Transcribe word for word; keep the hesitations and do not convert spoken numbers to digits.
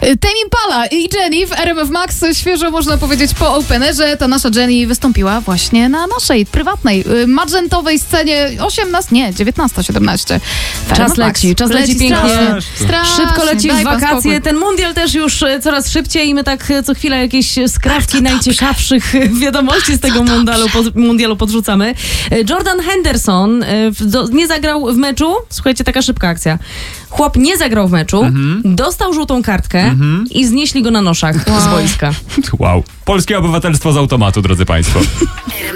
Tame Impala i Jennie w R M F Max. Świeżo można powiedzieć po Openerze. Ta nasza Jennie wystąpiła właśnie na naszej prywatnej, magentowej scenie osiemnaście, nie, dziewiętnaście siedemnaście. Czas leci, czas leci, leci pięknie. Strasznie, strasznie. Szybko leci w Daj wakacje. Ten mundial też już coraz szybciej i my tak co chwilę jakieś skrawki najciekawszych wiadomości z tego mundialu, pod, mundialu podrzucamy. Jordan Henderson do, nie zagrał w meczu. Słuchajcie, taka szybka akcja. Chłop nie zagrał w meczu, mhm. dostał żółtą kartkę mhm. i znieśli go na noszach wow. z boiska. Wow. Polskie obywatelstwo z automatu, drodzy państwo.